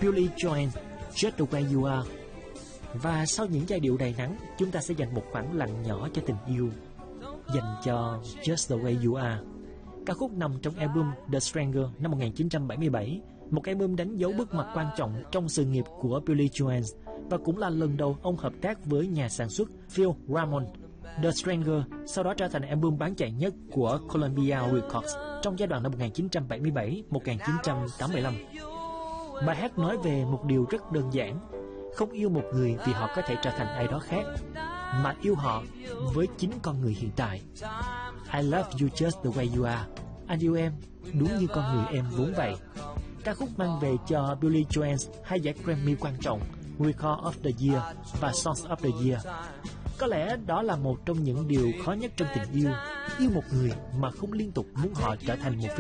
Billy Joel, Just the Way You Are. Và sau những giai điệu đầy nắng, chúng ta sẽ dành một khoảng lặng nhỏ cho tình yêu, dành cho Just the Way You Are. Ca khúc nằm trong album The Stranger năm 1977, một album đánh dấu bước ngoặt quan trọng trong sự nghiệp của Billy Joel, và cũng là lần đầu ông hợp tác với nhà sản xuất Phil Ramone. The Stranger sau đó trở thành album bán chạy nhất của Columbia Records trong giai đoạn năm 1977-1985. Bài hát nói về một điều rất đơn giản: không yêu một người vì họ có thể trở thành ai đó khác, mà yêu họ với chính con người hiện tại. I love you just the way you are. Anh yêu em đúng như con người em vốn vậy. Ca khúc mang về cho Billy Joel 2 giải Grammy quan trọng, Record of the Year và Song of the Year. Có lẽ đó là một trong những điều khó nhất trong tình yêu, yêu một người mà không liên tục muốn họ trở thành một